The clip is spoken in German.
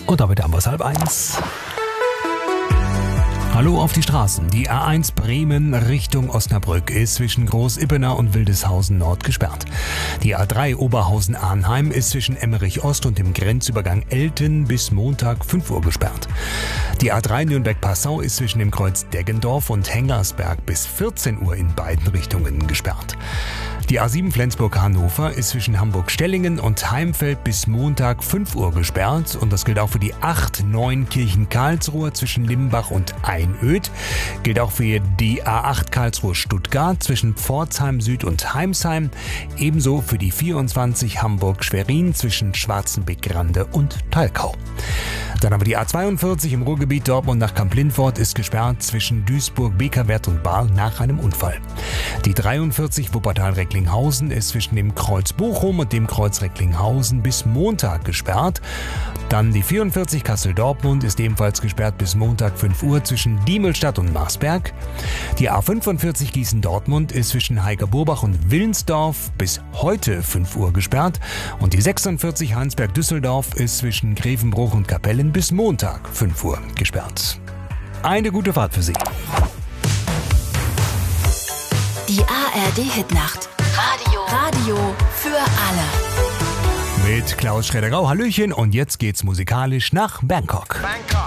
Und damit haben wir es 12:30. Hallo auf die Straßen. Die A1 Bremen Richtung Osnabrück ist zwischen Groß-Ippener und Wildeshausen Nord gesperrt. Die A3 Oberhausen-Arnheim ist zwischen Emmerich Ost und dem Grenzübergang Elten bis Montag 5 Uhr gesperrt. Die A3 Nürnberg-Passau ist zwischen dem Kreuz Deggendorf und Hengersberg bis 14 Uhr in beiden Richtungen gesperrt. Die A7 Flensburg-Hannover ist zwischen Hamburg-Stellingen und Heimfeld bis Montag 5 Uhr gesperrt und das gilt auch für die 8 Neunkirchen-Karlsruhe zwischen Limbach und Einöd. Gilt auch für die A8 Karlsruhe-Stuttgart zwischen Pforzheim Süd und Heimsheim. Ebenso für die 24 Hamburg-Schwerin zwischen Schwarzenbeck-Grande und Thalkau. Dann haben wir die A42 im Ruhrgebiet Dortmund nach Kamp-Lintfort ist gesperrt zwischen Duisburg, Bekerwert und Baal nach einem Unfall. Die 43 Wuppertal-Recklinghausen ist zwischen dem Kreuz Bochum und dem Kreuz Recklinghausen bis Montag gesperrt. Dann die 44 Kassel-Dortmund ist ebenfalls gesperrt bis Montag 5 Uhr zwischen Diemelstadt und Marsberg. Die A45 Gießen-Dortmund ist zwischen Heiger-Burbach und Willensdorf bis heute 5 Uhr gesperrt. Und die 46 Heinsberg-Düsseldorf ist zwischen Grevenbruch und Kapellen bis Montag 5 Uhr gesperrt. Eine gute Fahrt für Sie. Die ARD-Hitnacht. Radio für alle. Mit Klaus Schredder-Rau, Hallöchen, und jetzt geht's musikalisch nach Bangkok.